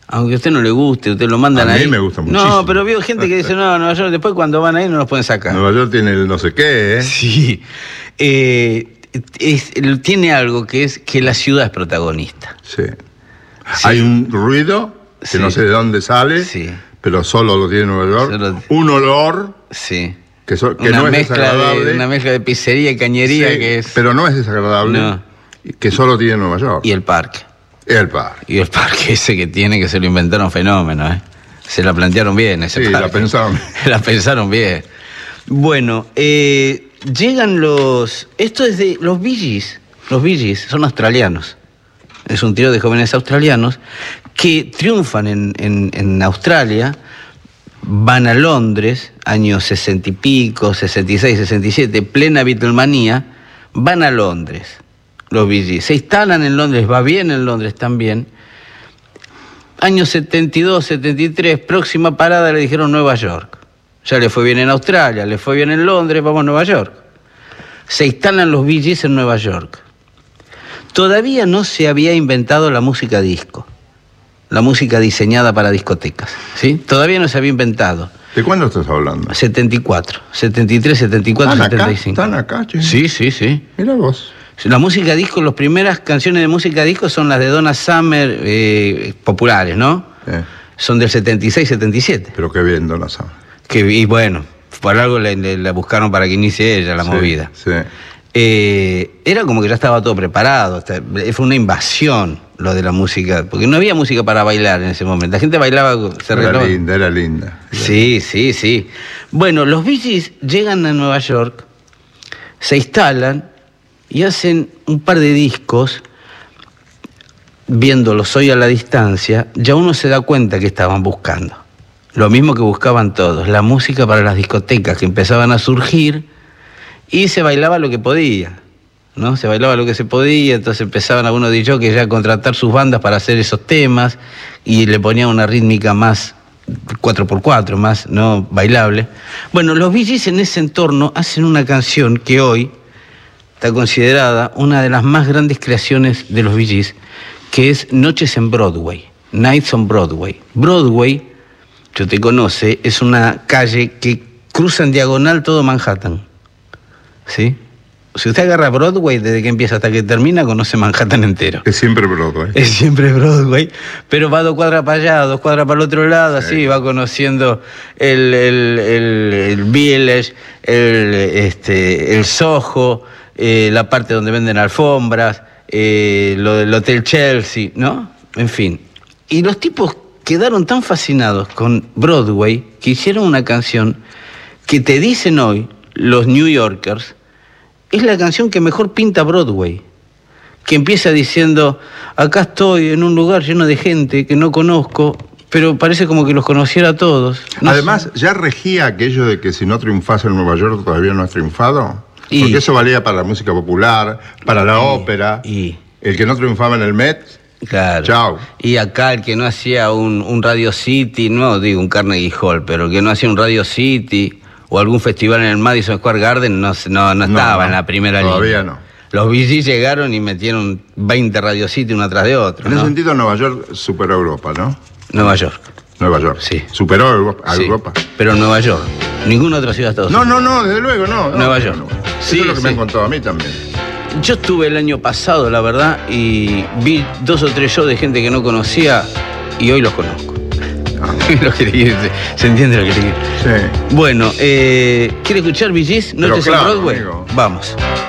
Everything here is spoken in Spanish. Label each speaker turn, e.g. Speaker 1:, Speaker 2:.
Speaker 1: Aunque a usted no le guste, usted lo mandan ahí.
Speaker 2: A mí me gusta muchísimo.
Speaker 1: No, pero veo gente que dice, no, Nueva York, después cuando van ahí no los pueden sacar.
Speaker 2: Nueva York tiene el no sé qué, ¿eh?
Speaker 1: Sí. Tiene algo que es que la ciudad es protagonista.
Speaker 2: Sí. Hay un ruido que no sé de dónde sale, pero solo lo tiene Nueva York. Un olor que no es desagradable.
Speaker 1: Una mezcla de pizzería y cañería que es...
Speaker 2: Pero no es desagradable, que solo tiene Nueva York.
Speaker 1: Y el parque.
Speaker 2: Y
Speaker 1: el parque ese que tiene, que se lo inventaron fenómeno, ¿eh? Se la plantearon bien ese parque.
Speaker 2: La pensaron.
Speaker 1: La pensaron bien. Bueno, llegan los... Esto es de los Bee Gees. Los Bee Gees son australianos. Es un trío de jóvenes australianos que triunfan en Australia, van a Londres, años 60 y pico, 66, 67, plena Beatlemanía, van a Londres. Los Bee Gees se instalan en Londres, va bien en Londres también. Años 72, 73, próxima parada le dijeron Nueva York. Ya le fue bien en Australia, le fue bien en Londres, vamos a Nueva York. Se instalan los Bee Gees en Nueva York. Todavía no se había inventado la música disco, la música diseñada para discotecas, ¿sí? Todavía no se había inventado.
Speaker 2: ¿De cuándo estás hablando?
Speaker 1: 74, 73, 74, 75.
Speaker 2: ¿Están acá, che?
Speaker 1: Sí.
Speaker 2: Mira vos.
Speaker 1: La música disco, las primeras canciones de música disco son las de Donna Summer, populares, ¿no? Son del 76, 77.
Speaker 2: Pero qué bien, Donna Summer.
Speaker 1: Y bueno, por algo la buscaron para que inicie ella la movida.
Speaker 2: Sí.
Speaker 1: Era como que ya estaba todo preparado. Fue una invasión lo de la música, porque no había música para bailar en ese momento. La gente bailaba...
Speaker 2: Era linda.
Speaker 1: Sí. Bueno, los Bee Gees llegan a Nueva York, se instalan y hacen un par de discos. Viéndolos hoy a la distancia, ya uno se da cuenta que estaban buscando. Lo mismo que buscaban todos, la música para las discotecas que empezaban a surgir, y se bailaba lo que podía, ¿no? Se bailaba lo que se podía, entonces empezaban algunos DJs ya a contratar sus bandas para hacer esos temas, y le ponían una rítmica más 4x4, más no bailable. Bueno, los Bee Gees en ese entorno hacen una canción que hoy está considerada una de las más grandes creaciones de los Bee Gees, que es Noches en Broadway, Nights on Broadway. Broadway, yo te conoce, es una calle que cruza en diagonal todo Manhattan, ¿sí? Si usted agarra Broadway, desde que empieza hasta que termina, conoce Manhattan entero.
Speaker 2: Es siempre Broadway.
Speaker 1: Es siempre Broadway, pero va 2 cuadras para allá, 2 cuadras para el otro lado, así, va conociendo el Village, el Soho, la parte donde venden alfombras, lo del Hotel Chelsea, ¿no? En fin. Y los tipos quedaron tan fascinados con Broadway que hicieron una canción que te dicen hoy los New Yorkers, es la canción que mejor pinta Broadway, que empieza diciendo, acá estoy en un lugar lleno de gente que no conozco, pero parece como que los conociera a todos.
Speaker 2: Además, ¿ya regía aquello de que si no triunfas en Nueva York todavía no has triunfado? Porque eso valía para la música popular, para la ópera. El que no triunfaba en el Met,
Speaker 1: claro.
Speaker 2: Chao.
Speaker 1: Y acá el que no hacía un Radio City, no digo un Carnegie Hall, pero el que no hacía un Radio City o algún festival en el Madison Square Garden no estaba en la primera línea.
Speaker 2: Todavía no.
Speaker 1: Los Bee Gees llegaron y metieron 20 Radio City uno tras de otro.
Speaker 2: En ese sentido, Nueva York superó a Europa, ¿no?
Speaker 1: Nueva York.
Speaker 2: Nueva York.
Speaker 1: Sí.
Speaker 2: Superó a Europa.
Speaker 1: Pero Nueva York. Ninguna otra ciudad de Estados Unidos.
Speaker 2: No, desde luego no.
Speaker 1: Nueva York.
Speaker 2: Eso es lo que me han contado a mí también.
Speaker 1: Yo estuve el año pasado, la verdad, y vi 2 o 3 shows de gente que no conocía y hoy los conozco. ¿Se entiende lo que le quiero?
Speaker 2: Sí.
Speaker 1: Bueno, ¿quiere escuchar Bee Gees? ¿Noches en Broadway?
Speaker 2: Amigo.
Speaker 1: Vamos.